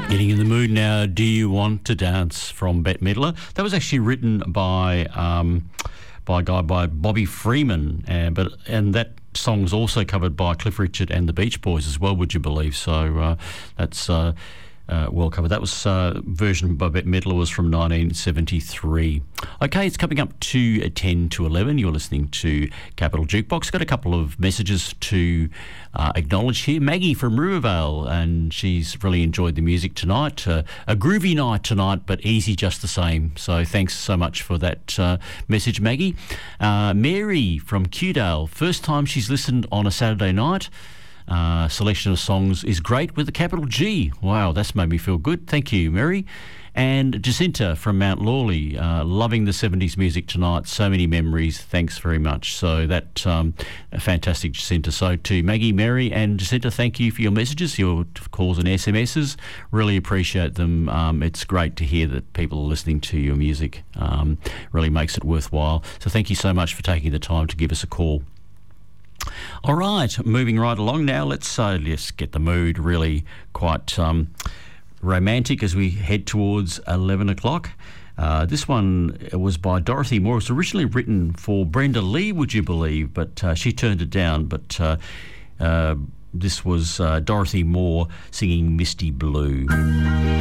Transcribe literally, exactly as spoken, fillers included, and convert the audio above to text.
Getting in the mood now. Do You Want to Dance from Bette Midler? That was actually written by um, by a guy by Bobby Freeman, and but and that song's also covered by Cliff Richard and the Beach Boys as well. Would you believe? So uh, that's. Uh, Uh, well covered. That was uh, version by Bette Midler was from nineteen seventy-three. Okay, it's coming up to ten to eleven. You're listening to Capital Jukebox. Got a couple of messages to uh, acknowledge here. Maggie from Rivervale, and she's really enjoyed the music tonight. Uh, a groovy night tonight, but easy just the same. So thanks so much for that uh, message, Maggie. Uh, Mary from Kewdale, first time she's listened on a Saturday night. Uh, selection of songs is great with a capital G. Wow, that's made me feel good. Thank you, Mary. And Jacinta from Mount Lawley, uh, loving the seventies music tonight. So many memories. Thanks very much. So that um, fantastic, Jacinta. So to Maggie, Mary and Jacinta, thank you for your messages, your calls and S M Ses. Really appreciate them. Um, it's great to hear that people are listening to your music. Um, really makes it worthwhile. So thank you so much for taking the time to give us a call. All right, moving right along now. Let's uh, let's get the mood really quite um, romantic as we head towards eleven o'clock. Uh, this one was by Dorothy Moore. It was originally written for Brenda Lee, would you believe, but uh, she turned it down. But uh, uh, this was uh, Dorothy Moore singing Misty Blue.